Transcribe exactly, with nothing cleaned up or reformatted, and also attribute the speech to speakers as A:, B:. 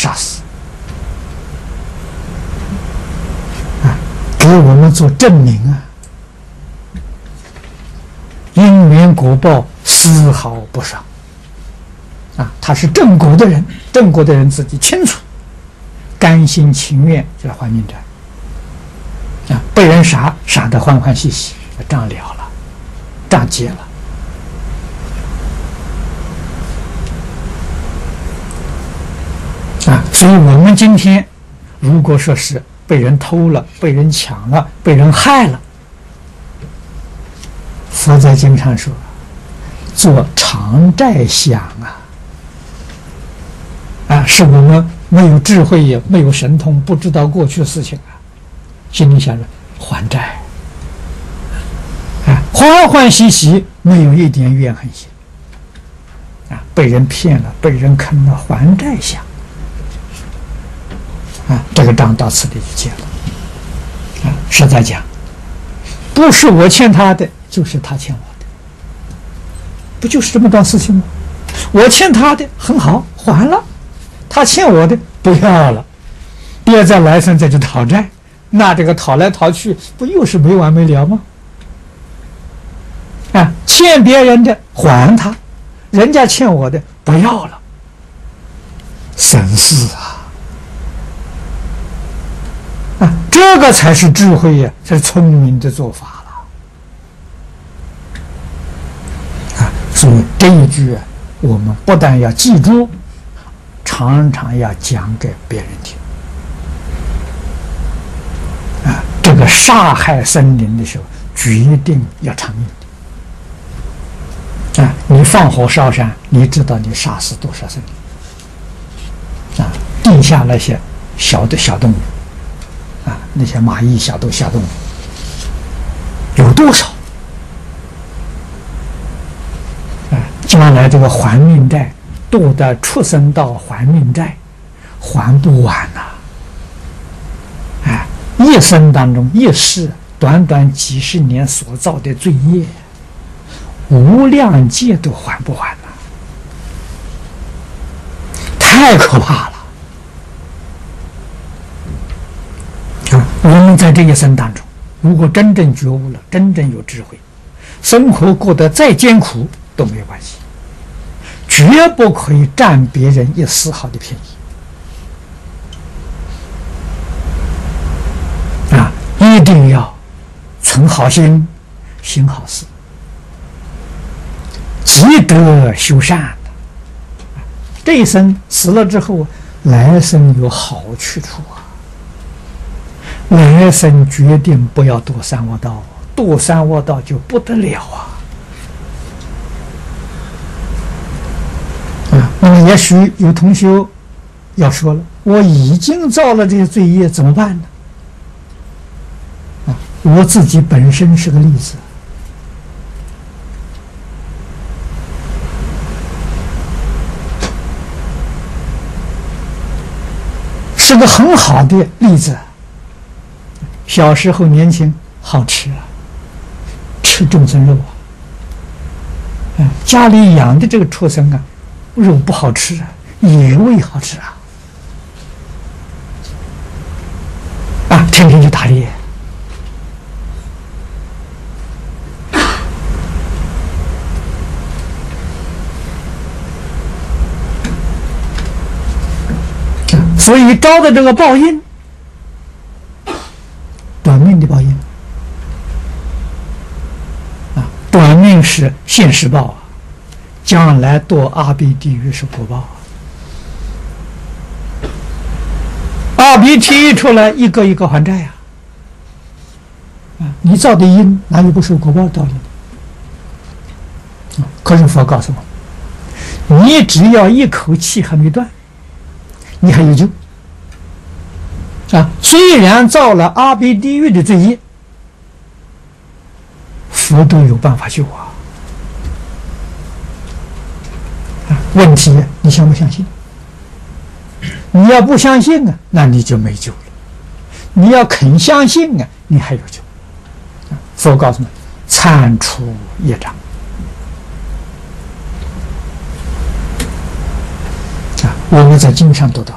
A: 杀死，啊，给我们做证明啊，因缘果报丝毫不爽。啊，他是正果的人，正果的人自己清楚，甘心情愿就来还命债。啊，被人杀，杀得欢欢喜喜，账了了，账结了。啊，所以我们今天如果说是被人偷了、被人抢了、被人害了，佛在经上说，做偿债想啊。啊，是我们没有智慧也没有神通，不知道过去的事情啊，心里想着还债，啊，欢欢喜喜，没有一点怨恨心，啊，被人骗了，被人坑了，还债想，啊，这个账到此地就结了，啊，实在讲，不是我欠他的，就是他欠我的，不就是这么桩事情吗？我欠他的很好，还了。他欠我的不要了，第二再来生再去讨债，那这个讨来讨去，不又是没完没了吗？啊，欠别人的还他，人家欠我的不要了，省事啊！啊，这个才是智慧呀，才是聪明的做法了。啊，所以这一句啊，我们不但要记住。常常要讲给别人听啊！这个杀害生灵的时候，决定要偿命的啊！你放火烧山，你知道你杀死多少生灵啊？地下那些小的小动物啊，那些蚂蚁、小动小动物有多少啊？将来这个还命债。堕的畜生道还命债，还不完呐、啊！哎，一生当中一世，短短几十年所造的罪业，无量劫都还不完呐、啊！太可怕了！啊，我们在这一生当中，如果真正觉悟了，真正有智慧，生活过得再艰苦都没有关系。绝不可以占别人一丝毫的便宜啊！一定要存好心，行好事，积德修善。这一生死了之后，来生有好去处啊！来生决定不要堕三恶道，堕三恶道就不得了啊！那么也许有同学要说了，我已经造了这些罪业，怎么办呢？啊，我自己本身是个例子，是个很好的例子。小时候年轻好吃啊，吃众生肉啊，嗯，家里养的这个畜生啊。肉不好吃啊，野味好吃啊！啊，天天去打猎，所以招的这个报应，短命的报应啊，短命是现世报啊。将来堕阿鼻地狱是果报，阿鼻地狱出来一个一个还债呀！啊，你造的因哪有不受果报的道理呢？可是佛告诉我，你只要一口气还没断，你还有救啊！虽然造了阿鼻地狱的罪业，佛都有办法救啊！问题你相不相信？你要不相信啊，那你就没救了。你要肯相信啊，你还有救。佛告诉你，铲除业障啊，我们在经上读到，